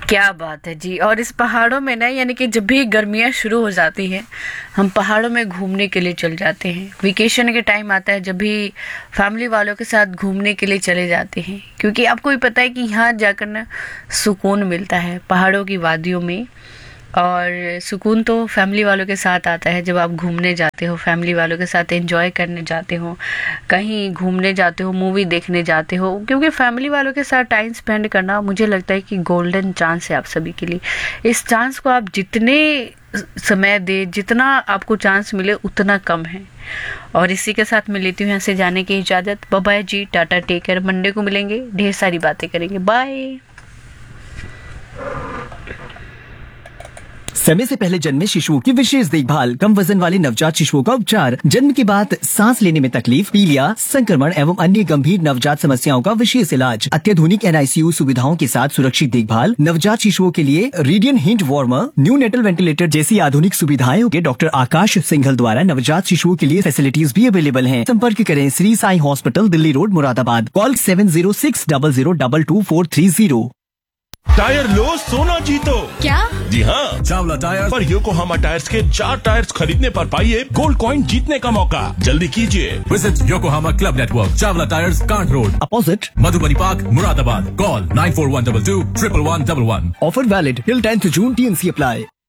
क्या बात है जी। और इस पहाड़ों में ना, यानी कि जब भी गर्मियाँ शुरू हो जाती हैं, हम पहाड़ों में घूमने के लिए चल जाते हैं। वेकेशन के टाइम आता है जब भी फैमिली वालों के साथ घूमने के लिए चले जाते हैं, क्योंकि आपको भी पता है कि यहाँ जाकर ना सुकून मिलता है पहाड़ों की वादियों में। और सुकून तो फैमिली वालों के साथ आता है जब आप घूमने जाते हो, फैमिली वालों के साथ एंजॉय करने जाते हो, कहीं घूमने जाते हो, मूवी देखने जाते हो। क्योंकि फैमिली वालों के साथ टाइम स्पेंड करना मुझे लगता है कि गोल्डन चांस है आप सभी के लिए। इस चांस को आप जितने समय दे, जितना आपको चांस मिले उतना कम है। और इसी के साथ मैं लेती हूँ यहाँ से जाने की इजाज़त। बाय बाय जी, टाटा, टेक केयर। मंडे को मिलेंगे, ढेर सारी बातें करेंगे। बाय। समय से पहले जन्मे शिशुओं की विशेष देखभाल, कम वजन वाले नवजात शिशुओं का उपचार, जन्म के बाद सांस लेने में तकलीफ, पीलिया, संक्रमण एवं अन्य गंभीर नवजात समस्याओं का विशेष इलाज, अत्याधुनिक NICU सुविधाओं के साथ सुरक्षित देखभाल, नवजात शिशुओं के लिए radian hint warmer, new natal ventilator जैसी आधुनिक सुविधाएं के डॉक्टर आकाश सिंघल द्वारा नवजात शिशुओं के लिए फैसिलिटीज भी अवेलेबल हैं। संपर्क करें Shri Sai hospital, Delhi road, Moradabad. Call 7060022430। Tyre लो, सोना जीतो। क्या? जी हाँ, चावला टायर पर योकोहामा टायर्स के 4 टायर्स खरीदने पर पाइए गोल्ड कॉइन जीतने का मौका। जल्दी कीजिए। Visit Yokohama club network, Chawla tyres, can't road, opposite Madhubani park, Moradabad. Call 9412211111। Offer valid till 10th June, TNC apply.